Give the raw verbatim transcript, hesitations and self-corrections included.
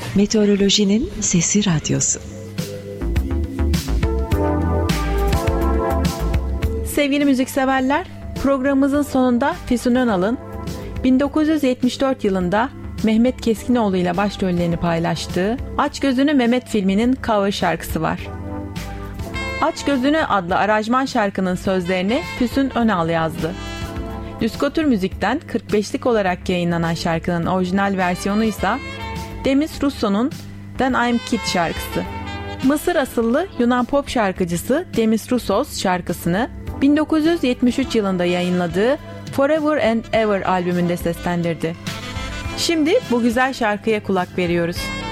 Meteorolojinin Sesi Radyosu. Sevgili müzikseverler, programımızın sonunda Füsun Önal'ın bin dokuz yüz yetmiş dört yılında Mehmet Keskinoğlu ile başrollerini paylaştığı Aç Gözünü Mehmet filminin cover şarkısı var. Aç Gözünü adlı aranjman şarkının sözlerini Füsun Önal yazdı. Düskotür Müzik'ten kırk beşlik olarak yayınlanan şarkının orijinal versiyonu ise Demis Rousseau'nun Then I'm Kid şarkısı. Mısır asıllı Yunan pop şarkıcısı Demis Roussos şarkısını bin dokuz yüz yetmiş üç yılında yayınladığı Forever and Ever albümünde seslendirdi. Şimdi bu güzel şarkıya kulak veriyoruz.